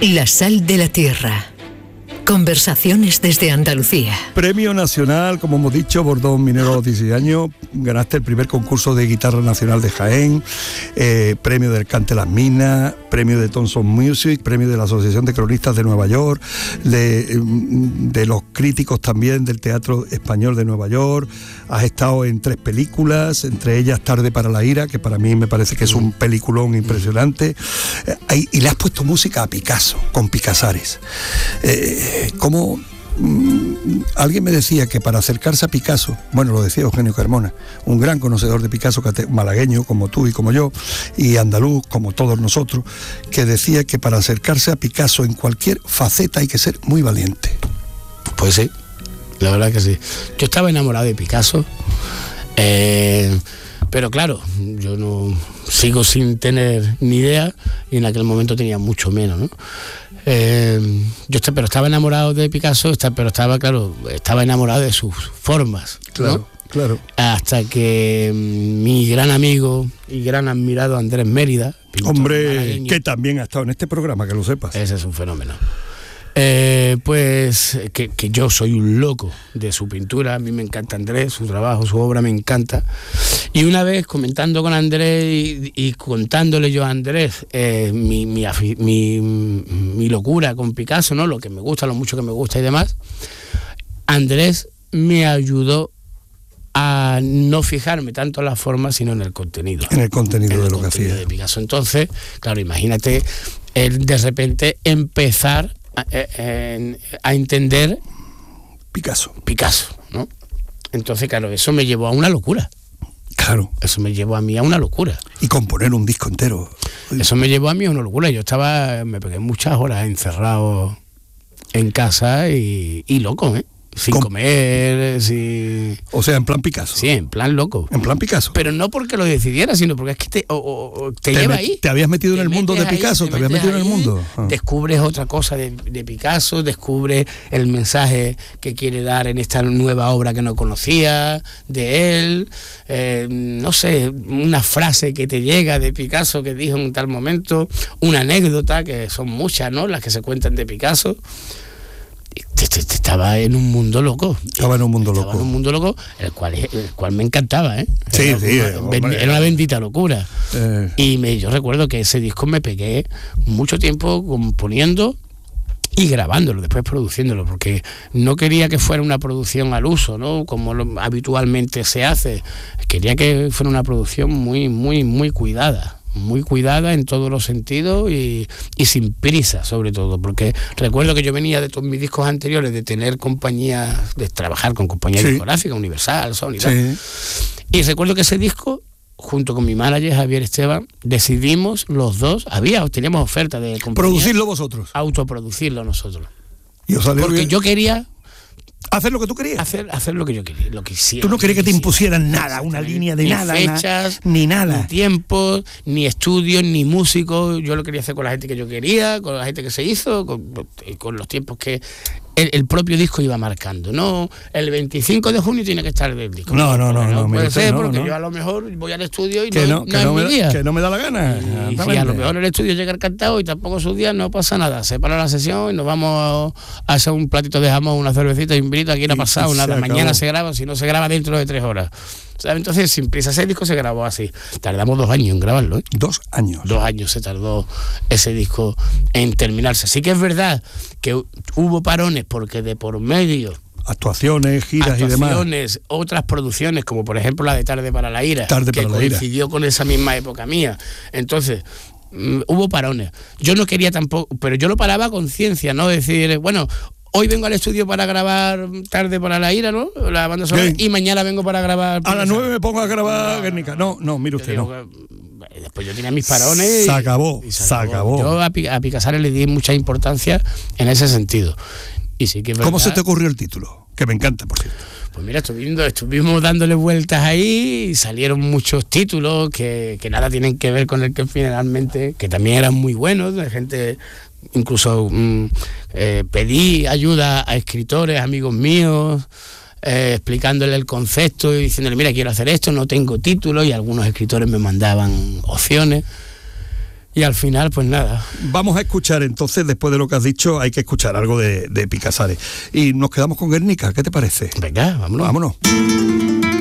La sal de la tierra. Conversaciones desde Andalucía. Premio Nacional, como hemos dicho, Bordón Minero a los 16 años. Ganaste el primer concurso de guitarra nacional de Jaén, premio del Cante Las Minas, premio de Thompson Music, premio de la Asociación de Cronistas de Nueva York, de los críticos también del Teatro Español de Nueva York. Has estado en 3 películas, entre ellas Tarde para la ira, que para mí me parece que es un peliculón impresionante. Y le has puesto música a Picasso, con Picasares. ¿Cómo? Alguien me decía que para acercarse a Picasso, bueno, lo decía Eugenio Carmona, un gran conocedor de Picasso, malagueño como tú y como yo, y andaluz como todos nosotros, que decía que para acercarse a Picasso en cualquier faceta hay que ser muy valiente. Pues sí, la verdad que sí. Yo estaba enamorado de Picasso, pero claro, yo no sigo sin tener ni idea, y en aquel momento tenía mucho menos, ¿no? Pero estaba enamorado de Picasso, pero estaba enamorado de sus formas, claro, ¿no? Claro. Hasta que mi gran amigo y gran admirado Andrés Mérida, hombre, que también ha estado en este programa, que lo sepas. Ese es un fenómeno. Pues que yo soy un loco de su pintura. A mí me encanta Andrés, su trabajo, su obra me encanta. Y una vez comentando con Andrés y contándole yo a Andrés mi locura con Picasso, ¿no? Lo que me gusta, lo mucho que me gusta y demás, Andrés me ayudó a no fijarme tanto en la forma, sino en el contenido. En el contenido de lo que hacía. De Picasso. Entonces, claro, imagínate el de repente empezar a entender Picasso, ¿no? Entonces, claro, eso me llevó a una locura. Claro. Eso me llevó a mí a una locura. Y componer un disco entero. Eso me llevó a mí a una locura. Me pegué muchas horas encerrado en casa y loco, sin comer, sin... O sea, en plan Picasso. Sí, en plan loco. En plan Picasso. Pero no porque lo decidiera, sino porque es que te lleva ahí. Te habías metido en el mundo de Picasso, te habías metido en el mundo. Descubres otra cosa de Picasso, descubres el mensaje que quiere dar en esta nueva obra que no conocía de él, no sé, una frase que te llega de Picasso que dijo en tal momento, una anécdota, que son muchas, ¿no?, las que se cuentan de Picasso. Estaba en un mundo loco. Estaba en un mundo loco, el cual me encantaba, Sí, era una bendita locura. Yo recuerdo que ese disco me pegué mucho tiempo componiendo y grabándolo, después produciéndolo, porque no quería que fuera una producción al uso, ¿no?, como habitualmente se hace. Quería que fuera una producción muy, muy, muy cuidada. Muy cuidada en todos los sentidos y sin prisa, sobre todo, porque recuerdo que yo venía de todos mis discos anteriores de tener compañías, de trabajar con compañías discográficas, Universal, Sony, tal. Y recuerdo que ese disco, junto con mi manager Javier Esteban, decidimos los dos, teníamos oferta de compañía, producirlo vosotros, autoproducirlo nosotros. ¿Y os salió porque bien? Yo quería hacer lo que tú querías. Hacer lo que yo quería, lo que hiciera. Tú no querías que te impusieran nada, una línea de nada. Ni fechas, ni nada. Ni tiempos, ni estudios, ni músicos. Yo lo quería hacer con la gente que yo quería, con la gente que se hizo, con los tiempos que el propio disco iba marcando. No, el 25 de junio tiene que estar el disco. No puede ser, porque yo a lo mejor voy al estudio y que no es mi día. Que no me da la gana. Y si a lo mejor el estudio llega cantado y tampoco su día, no pasa nada. Se para la sesión y nos vamos a hacer un platito de jamón, una cervecita y un vinito. Aquí no ha pasado nada. Mañana se graba, si no se graba dentro de 3 horas. ¿Sabes? Entonces, sin prisa, ese disco se grabó así. Tardamos 2 años en grabarlo, 2 años. 2 años se tardó ese disco en terminarse. Sí que es verdad que hubo parones porque de por medio... Actuaciones, giras y demás. Otras producciones, como por ejemplo la de Tarde para la ira, que coincidió con esa misma época mía. Entonces, hubo parones. Yo no quería tampoco, pero yo lo paraba a conciencia, no decir, bueno... Hoy vengo al estudio para grabar Tarde para la ira, ¿no?, la banda sonora, y mañana vengo para grabar... A las 9 me pongo a grabar Guernica. No, mire usted, no. Después yo tenía mis parones... Se acabó. Yo a Picasares le di mucha importancia en ese sentido. Y sí que es verdad. ¿Cómo se te ocurrió el título? Que me encanta, por cierto. Pues mira, estuvimos dándole vueltas ahí y salieron muchos títulos que nada tienen que ver con el que finalmente, que también eran muy buenos, de gente... Incluso pedí ayuda a escritores, amigos míos, explicándole el concepto y diciéndole, mira, quiero hacer esto, no tengo título, y algunos escritores me mandaban opciones. y al final pues nada. Vamos a escuchar entonces, después de lo que has dicho, hay que escuchar algo de Picassare. Y nos quedamos con Guernica, ¿qué te parece? Venga, vámonos. Vámonos.